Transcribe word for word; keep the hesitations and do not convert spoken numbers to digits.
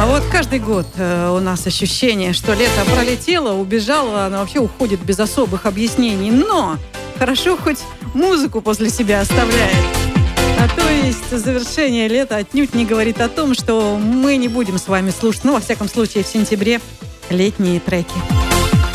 А вот каждый год э, у нас ощущение, что лето пролетело, убежало, оно вообще уходит без особых объяснений. Но хорошо хоть музыку после себя оставляет. А то есть завершение лета отнюдь не говорит о том, что мы не будем с вами слушать, ну, во всяком случае, в сентябре, летние треки.